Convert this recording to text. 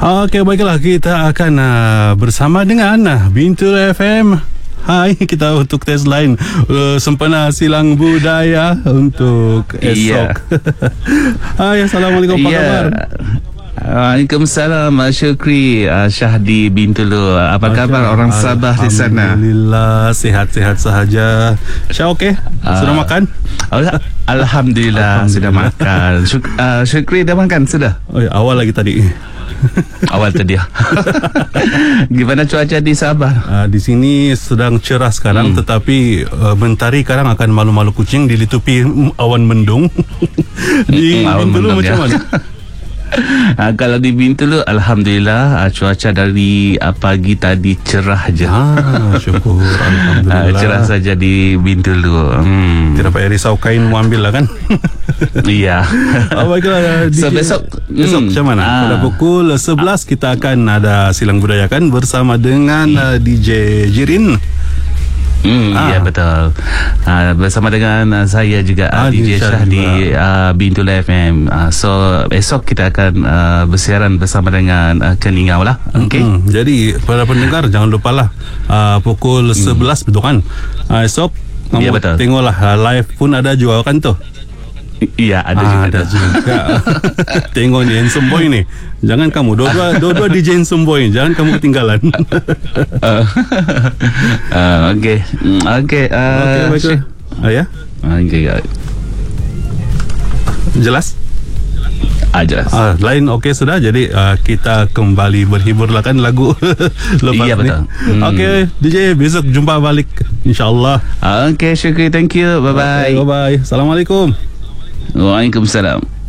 Okey, baiklah, kita akan bersama dengan Bintul FM. Hai, kita untuk test line sempena silang budaya untuk esok. Hai, Assalamualaikum, apa khabar? Waalaikumsalam, Syukri, Syahdi Bintulu. Apa khabar orang Sabah di sana? Alhamdulillah, sihat-sihat sahaja. Syah okey? Sudah makan? Alhamdulillah, sudah makan. Syukri dah makan sudah? Oh, ya, awal lagi tadi. Awal tadi. Gimana cuaca di Sabah? Di sini sedang cerah sekarang, tetapi mentari kadang akan malu-malu kucing dilitupi awan mendung. Di Bintulu macam mana? Kalau di Bintulu, alhamdulillah, cuaca dari pagi tadi cerah je. Syukur, alhamdulillah. Cerah saja di Bintulu. Tidak payah risau, kain mau ambil lah kan. Iya. Baiklah, so besok macam mana? Pada pukul 11 kita akan ada silang budaya kan bersama dengan DJ Jirin. Ya betul. Bersama dengan saya juga DJ Syahdi Bintul FM. So esok kita akan bersiaran bersama dengan Keningau lah. Okay? Jadi para pendengar jangan lupalah pukul 11 betul kan? Esok kamu tengoklah live pun ada juga kan tuh. Iya, ada juga. Tengok ni handsome boy ni. Jangan kamu dua DJ handsome boy, jangan kamu ketinggalan. Okey. Baiklah. Ya. Okey. Jelas? Jelas. Lain okey sudah. Jadi kita kembali berhibur lah kan lagu lepas iya, ni. Betul. Okey, DJ besok jumpa balik insya-Allah. Okey, Syukri, thank you. Bye bye. Bye bye. Assalamualaikum. Waalaikumsalam.